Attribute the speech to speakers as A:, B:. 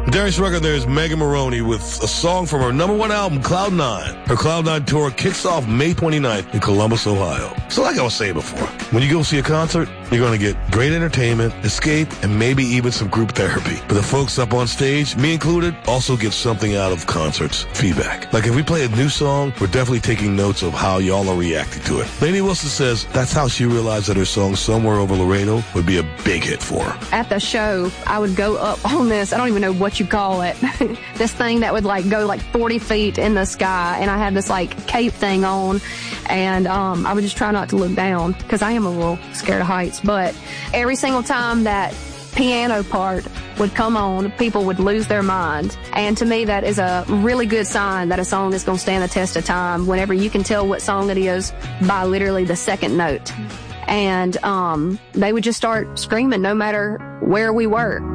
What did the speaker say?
A: Darius Rucker, there's Megan Moroney with a song from her #1 album, Cloud9. Her Cloud9 tour kicks off May 29th in Columbus, Ohio. So like I was saying before, when you go see a concert, you're going to get great entertainment, escape, and maybe even some group therapy. But the folks up on stage, me included, also get something out of concerts. Feedback. Like if we play a new song, we're definitely taking notes of how y'all are reacting to it. Lainey Wilson says that's how she realized that her song Somewhere Over Laredo would be a big hit for her.
B: At the show, I would go up on this, I don't even know what you call it, this thing that would like go like 40 feet in the sky, and I had this like cape thing on, and I would just try not to look down because I am a little scared of heights. But every single time that piano part would come on, people would lose their mind. And to me, that is a really good sign that a song is going to stand the test of time whenever you can tell what song it is by literally the second note. And they would just start screaming no matter where we were.